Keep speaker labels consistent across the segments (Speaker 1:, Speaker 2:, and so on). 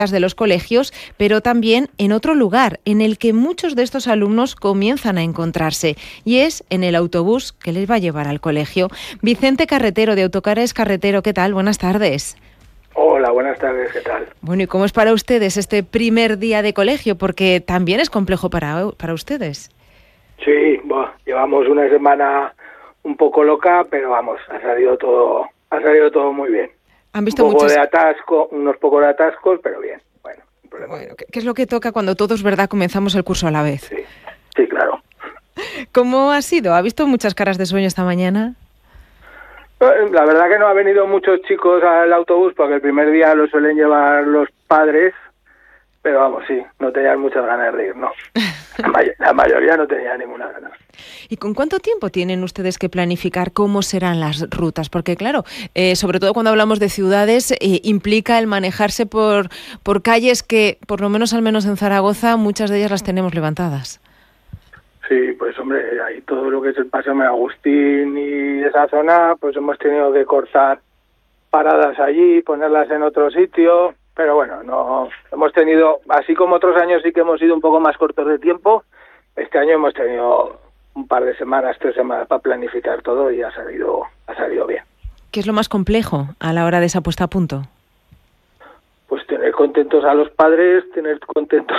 Speaker 1: de los colegios, pero también en otro lugar en el que muchos de estos alumnos comienzan a encontrarse, y es en el autobús que les va a llevar al colegio. Vicente Carretero, de Autocares Carretero, ¿qué tal? Buenas tardes.
Speaker 2: Hola, buenas tardes, ¿qué tal?
Speaker 1: Bueno, ¿y cómo es para ustedes este primer día de colegio? Porque también es complejo para ustedes.
Speaker 2: Sí, llevamos una semana un poco loca, pero vamos, ha salido todo muy bien.
Speaker 1: ¿Han visto
Speaker 2: unos pocos de atascos, pero bien. Bueno, sin problema.
Speaker 1: Bueno, ¿qué es lo que toca cuando todos, verdad, comenzamos el curso a la vez?
Speaker 2: Sí, claro.
Speaker 1: ¿Cómo ha sido? ¿Ha visto muchas caras de sueño esta mañana?
Speaker 2: La verdad que no ha venido muchos chicos al autobús porque el primer día lo suelen llevar los padres, pero vamos, sí, no tenían muchas ganas de ir, ¿no? La mayoría no tenía ninguna gana.
Speaker 1: ¿Y con cuánto tiempo tienen ustedes que planificar cómo serán las rutas? Porque claro, sobre todo cuando hablamos de ciudades, implica el manejarse por calles que, por lo menos al menos en Zaragoza, muchas de ellas las tenemos levantadas.
Speaker 2: Sí, pues hombre, ahí todo lo que es el Paseo de Agustín y esa zona, pues hemos tenido que cortar paradas allí, ponerlas en otro sitio, pero bueno, no hemos tenido, así como otros años sí que hemos ido un poco más cortos de tiempo, este año hemos tenido un par de semanas, 3 semanas para planificar todo y ha salido bien.
Speaker 1: ¿Qué es lo más complejo a la hora de esa puesta a punto?
Speaker 2: Pues tener contentos a los padres, tener contentos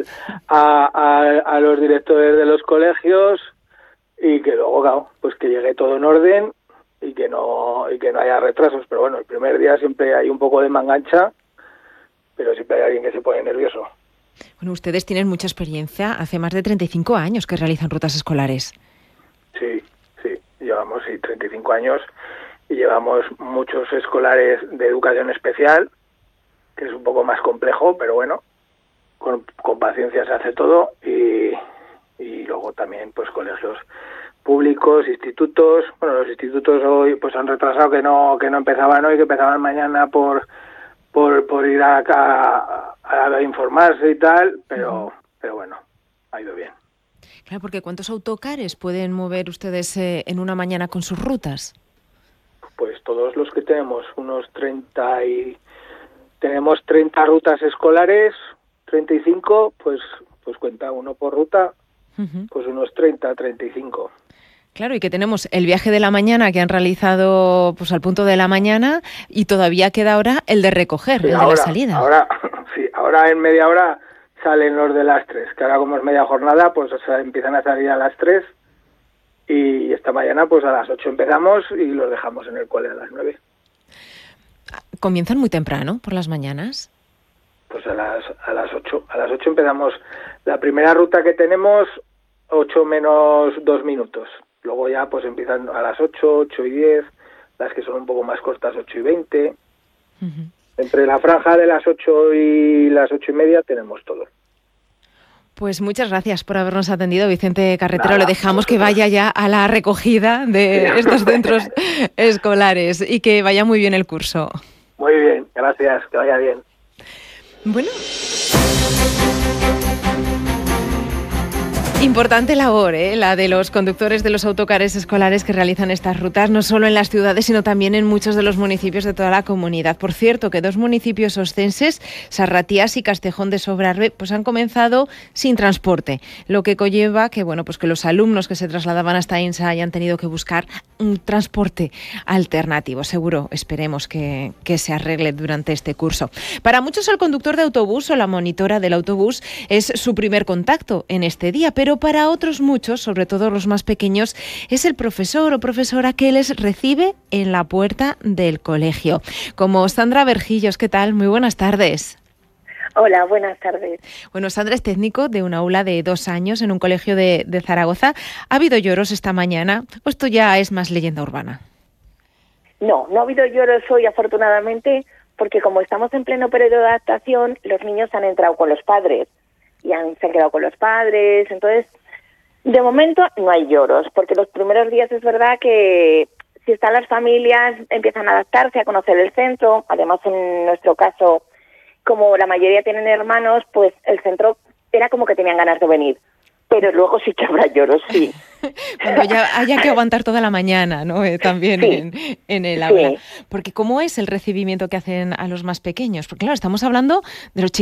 Speaker 2: a los directores de los colegios y que luego, claro, pues que llegue todo en orden y que no haya retrasos. Pero bueno, el primer día siempre hay un poco de mangancha, pero siempre hay alguien que se pone nervioso.
Speaker 1: Bueno, ustedes tienen mucha experiencia, hace más de 35 años que realizan rutas escolares.
Speaker 2: Sí, llevamos 35 años y llevamos muchos escolares de educación especial, que es un poco más complejo, pero bueno, con paciencia se hace todo y luego también pues colegios públicos, institutos. Bueno, los institutos hoy pues han retrasado que no empezaban hoy, que empezaban mañana por ir a informarse y tal, pero bueno, ha ido bien.
Speaker 1: Claro, porque ¿cuántos autocares pueden mover ustedes en una mañana con sus rutas?
Speaker 2: Pues todos los que tenemos, unos 30 tenemos 30 rutas escolares, 35, pues cuenta uno por ruta, pues unos 30, 35.
Speaker 1: Claro, y que tenemos el viaje de la mañana que han realizado pues al punto de la mañana y todavía queda ahora el de recoger,
Speaker 2: sí,
Speaker 1: el de la salida.
Speaker 2: Ahora en media hora salen los de las 3, que ahora como es media jornada, pues empiezan a salir a las 3 y esta mañana pues a las 8 empezamos y los dejamos en el cole a las 9.
Speaker 1: ¿Comienzan muy temprano por las mañanas?
Speaker 2: Pues a las 8. A las 8 empezamos la primera ruta que tenemos, 8 menos 2 minutos. Luego ya pues empiezan a las 8, 8 y 10, las que son un poco más cortas, 8 y 20. Entre la franja de las 8 y las 8 y media tenemos todo.
Speaker 1: Pues muchas gracias por habernos atendido, Vicente Carretero.
Speaker 2: Nada,
Speaker 1: le dejamos que vaya ya a la recogida de estos centros escolares y que vaya muy bien el curso.
Speaker 2: Muy bien, gracias, que vaya bien.
Speaker 1: Bueno. Importante labor, la de los conductores de los autocares escolares que realizan estas rutas, no solo en las ciudades, sino también en muchos de los municipios de toda la comunidad. Por cierto, que 2 municipios oscenses, Sarratías y Castejón de Sobrarbe, pues han comenzado sin transporte, lo que conlleva que, bueno, pues que los alumnos que se trasladaban hasta INSA hayan tenido que buscar un transporte alternativo. Seguro, esperemos que se arregle durante este curso. Para muchos el conductor de autobús o la monitora del autobús es su primer contacto en este día, pero para otros muchos, sobre todo los más pequeños, es el profesor o profesora que les recibe en la puerta del colegio. Como Sandra Vergillos, ¿qué tal? Muy buenas tardes.
Speaker 3: Hola, buenas tardes.
Speaker 1: Bueno, Sandra es técnico de un aula de 2 años en un colegio de Zaragoza. ¿Ha habido lloros esta mañana o esto ya es más leyenda urbana?
Speaker 3: No ha habido lloros hoy, afortunadamente, porque como estamos en pleno periodo de adaptación, los niños han entrado con los padres. Se han quedado con los padres, entonces, de momento no hay lloros, porque los primeros días es verdad que si están las familias, empiezan a adaptarse, a conocer el centro, además en nuestro caso, como la mayoría tienen hermanos, pues el centro era como que tenían ganas de venir, pero luego sí que habrá lloros, sí.
Speaker 1: Cuando ya haya que aguantar toda la mañana, ¿no? También sí. en el aula. Sí. Porque ¿cómo es el recibimiento que hacen a los más pequeños? Porque claro, estamos hablando de los chicos